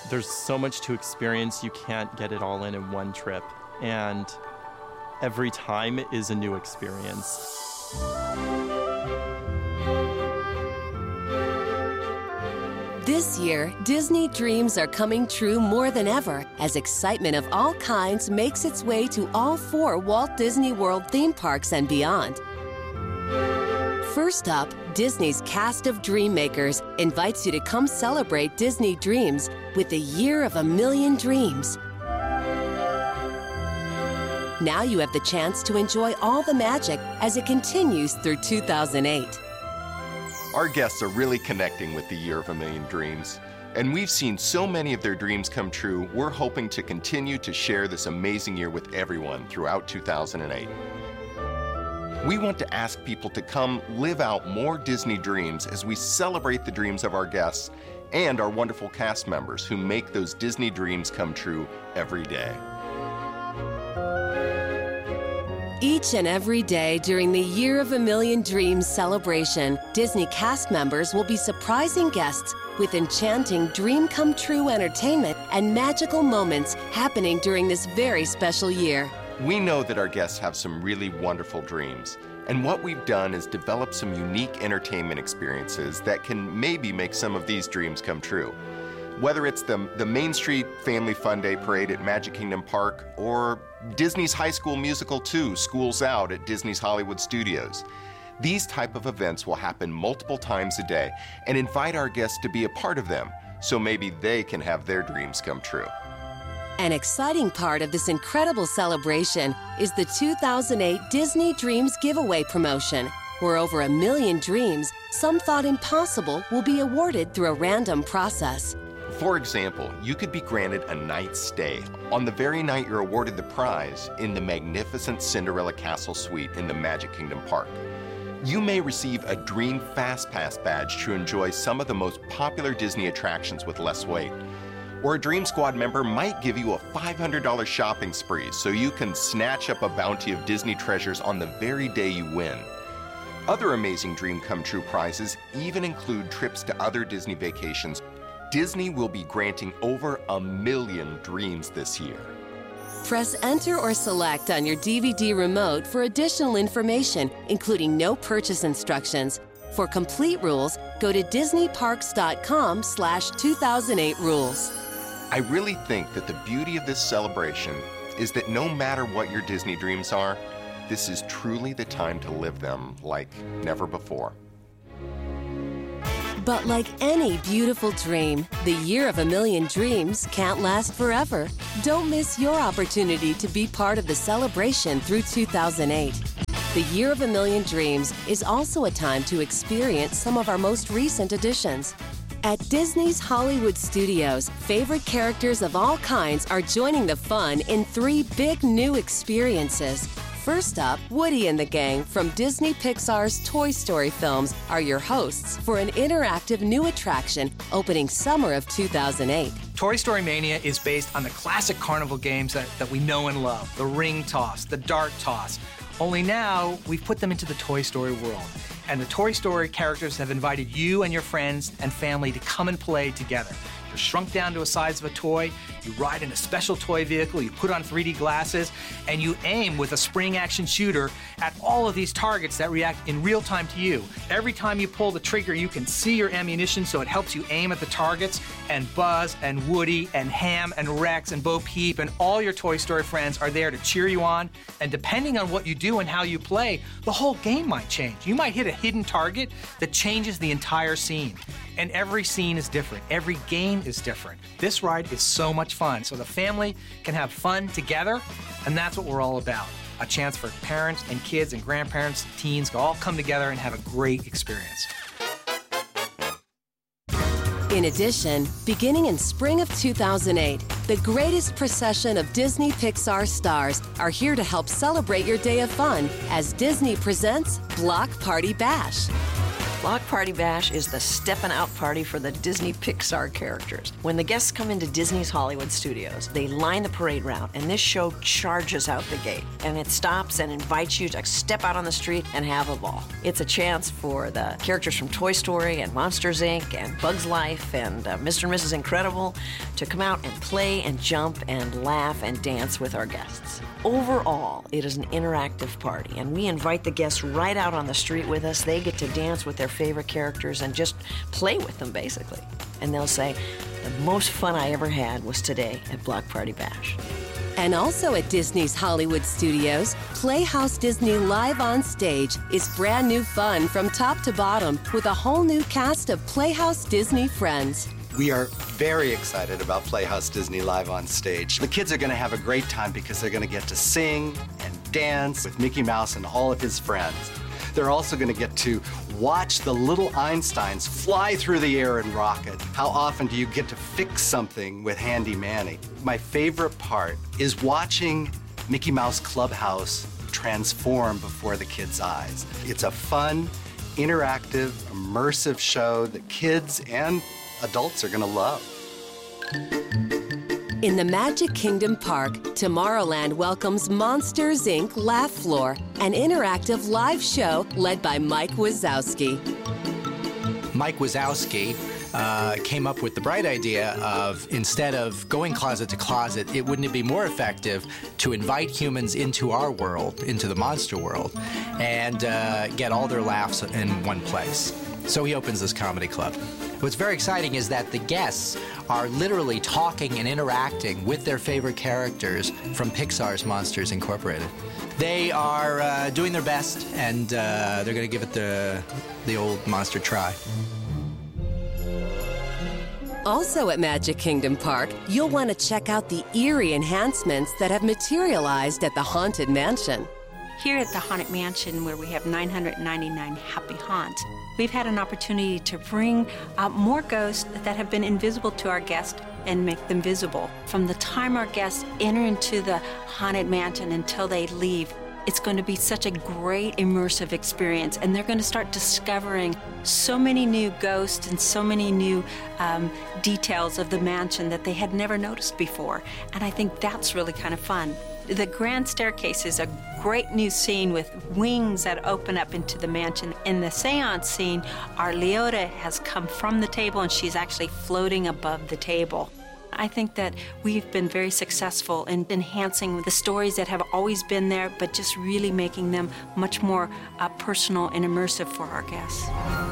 There's so much to experience, you can't get it all in one trip. And every time is a new experience. This year, Disney dreams are coming true more than ever as excitement of all kinds makes its way to all 4 Walt Disney World theme parks and beyond. First up, Disney's cast of Dreammakers invites you to come celebrate Disney dreams with the Year of a Million Dreams. Now you have the chance to enjoy all the magic as it continues through 2008. Our guests are really connecting with the Year of a Million Dreams, and we've seen so many of their dreams come true, we're hoping to continue to share this amazing year with everyone throughout 2008. We want to ask people to come live out more Disney dreams as we celebrate the dreams of our guests and our wonderful cast members who make those Disney dreams come true every day. Each and every day during the Year of a Million Dreams celebration, Disney cast members will be surprising guests with enchanting dream-come-true entertainment and magical moments happening during this very special year. We know that our guests have some really wonderful dreams, and what we've done is develop some unique entertainment experiences that can maybe make some of these dreams come true. Whether it's the Main Street Family Fun Day Parade at Magic Kingdom Park or Disney's High School Musical 2, School's Out at Disney's Hollywood Studios. These type of events will happen multiple times a day and invite our guests to be a part of them, so maybe they can have their dreams come true. An exciting part of this incredible celebration is the 2008 Disney Dreams Giveaway promotion, where over 1 million dreams, some thought impossible, will be awarded through a random process. For example, you could be granted a night's stay on the very night you're awarded the prize in the magnificent Cinderella Castle Suite in the Magic Kingdom Park. You may receive a Dream Fast Pass badge to enjoy some of the most popular Disney attractions with less wait. Or a Dream Squad member might give you a $500 shopping spree so you can snatch up a bounty of Disney treasures on the very day you win. Other amazing Dream Come True prizes even include trips to other Disney vacations. Disney will be granting over 1 million dreams this year. Press Enter or Select on your DVD remote for additional information, including no purchase instructions. For complete rules, go to disneyparks.com/2008rules. I really think that the beauty of this celebration is that no matter what your Disney dreams are, this is truly the time to live them like never before. But like any beautiful dream, the Year of a Million Dreams can't last forever. Don't miss your opportunity to be part of the celebration through 2008. The Year of a Million Dreams is also a time to experience some of our most recent additions. At Disney's Hollywood Studios, favorite characters of all kinds are joining the fun in 3 big new experiences. First up, Woody and the gang from Disney Pixar's Toy Story films are your hosts for an interactive new attraction opening summer of 2008. Toy Story Mania is based on the classic carnival games that we know and love. The ring toss, the dart toss. Only now, we've put them into the Toy Story world. And the Toy Story characters have invited you and your friends and family to come and play together. You're shrunk down to a size of a toy, you ride in a special toy vehicle, you put on 3D glasses, and you aim with a spring-action shooter at all of these targets that react in real time to you. Every time you pull the trigger, you can see your ammunition, so it helps you aim at the targets, and Buzz and Woody and Ham and Rex and Bo Peep and all your Toy Story friends are there to cheer you on, and depending on what you do and how you play, the whole game might change. You might hit a hidden target that changes the entire scene. And every scene is different. Every game is different. This ride is so much fun, so the family can have fun together, and that's what we're all about. A chance for parents and kids and grandparents, teens to all come together and have a great experience. In addition, beginning in spring of 2008, the greatest procession of Disney Pixar stars are here to help celebrate your day of fun as Disney presents Block Party Bash. Block Party Bash is the stepping out party for the Disney Pixar characters. When the guests come into Disney's Hollywood Studios, they line the parade route, and this show charges out the gate. And it stops and invites you to step out on the street and have a ball. It's a chance for the characters from Toy Story and Monsters, Inc. and Bugs Life and Mr. and Mrs. Incredible to come out and play and jump and laugh and dance with our guests. Overall, it is an interactive party, and we invite the guests right out on the street with us. They get to dance with their favorite characters and just play with them, basically. And they'll say, the most fun I ever had was today at Block Party Bash. And also at Disney's Hollywood Studios, Playhouse Disney Live on Stage is brand new fun from top to bottom with a whole new cast of Playhouse Disney friends. We are very excited about Playhouse Disney Live on Stage. The kids are going to have a great time because they're going to get to sing and dance with Mickey Mouse and all of his friends. They're also going to get to watch the little Einsteins fly through the air in rockets. How often do you get to fix something with Handy Manny? My favorite part is watching Mickey Mouse Clubhouse transform before the kids' eyes. It's a fun, interactive, immersive show that kids and adults are going to love. In the Magic Kingdom Park, Tomorrowland welcomes Monsters, Inc. Laugh Floor, an interactive live show led by Mike Wazowski. Mike Wazowski came up with the bright idea of, instead of going closet to closet, wouldn't it be more effective to invite humans into our world, into the monster world, and get all their laughs in one place? So he opens this comedy club. What's very exciting is that the guests are literally talking and interacting with their favorite characters from Pixar's Monsters Incorporated. They are doing their best, and they're going to give it the old monster try. Also at Magic Kingdom Park, you'll want to check out the eerie enhancements that have materialized at the Haunted Mansion. Here at the Haunted Mansion, where we have 999 happy haunts, we've had an opportunity to bring more ghosts that have been invisible to our guests and make them visible. From the time our guests enter into the Haunted Mansion until they leave, it's going to be such a great immersive experience, and they're going to start discovering so many new ghosts and so many new details of the mansion that they had never noticed before. And I think that's really kind of fun. The grand staircase is a great new scene with wings that open up into the mansion. In the seance scene, our Leota has come from the table and she's actually floating above the table. I think that we've been very successful in enhancing the stories that have always been there, but just really making them much more personal and immersive for our guests.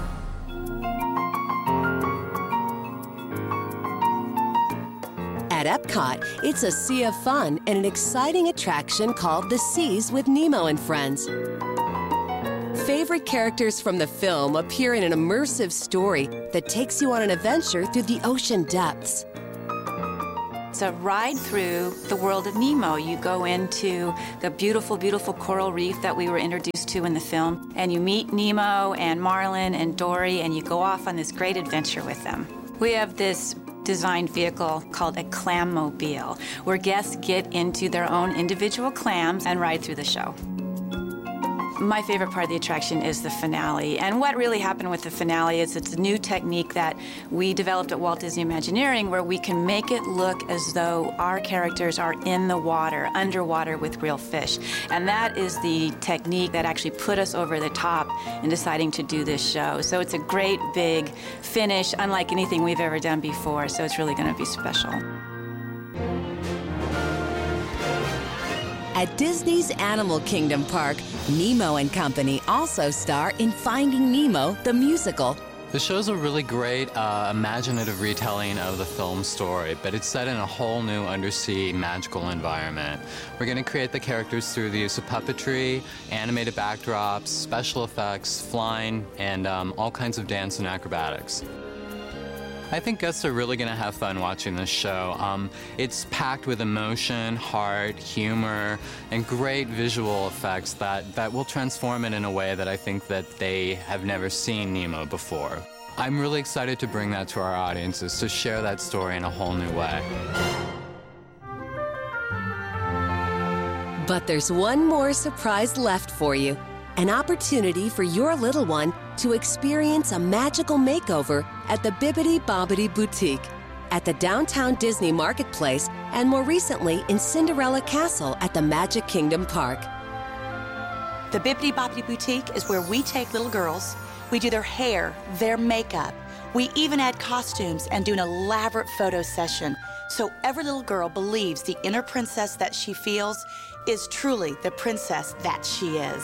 At Epcot, it's a sea of fun and an exciting attraction called The Seas with Nemo and Friends. Favorite characters from the film appear in an immersive story that takes you on an adventure through the ocean depths. It's a ride through the world of Nemo. You go into the beautiful, beautiful coral reef that we were introduced to in the film, and you meet Nemo and Marlin and Dory, and you go off on this great adventure with them. We have this designed vehicle called a Clammobile, where guests get into their own individual clams and ride through the show. My favorite part of the attraction is the finale. And what really happened with the finale is it's a new technique that we developed at Walt Disney Imagineering, where we can make it look as though our characters are in the water, underwater with real fish. And that is the technique that actually put us over the top in deciding to do this show. So it's a great big finish, unlike anything we've ever done before. So it's really going to be special. At Disney's Animal Kingdom Park, Nemo and Company also star in Finding Nemo, the musical. The show's a really great, imaginative retelling of the film story, but it's set in a whole new undersea magical environment. We're going to create the characters through the use of puppetry, animated backdrops, special effects, flying, and all kinds of dance and acrobatics. I think guests are really going to have fun watching this show. It's packed with emotion, heart, humor, and great visual effects that will transform it in a way that I think that they have never seen Nemo before. I'm really excited to bring that to our audiences, to share that story in a whole new way. But there's one more surprise left for you. An opportunity for your little one to experience a magical makeover at the Bibbidi Bobbidi Boutique, at the Downtown Disney Marketplace, and more recently in Cinderella Castle at the Magic Kingdom Park. The Bibbidi Bobbidi Boutique is where we take little girls, we do their hair, their makeup, we even add costumes and do an elaborate photo session, so every little girl believes the inner princess that she feels is truly the princess that she is.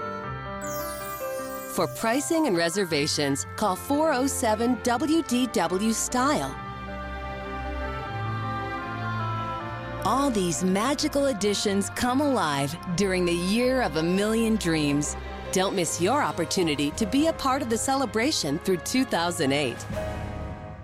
For pricing and reservations, call 407-WDW-STYLE. All these magical additions come alive during the Year of a Million Dreams. Don't miss your opportunity to be a part of the celebration through 2008.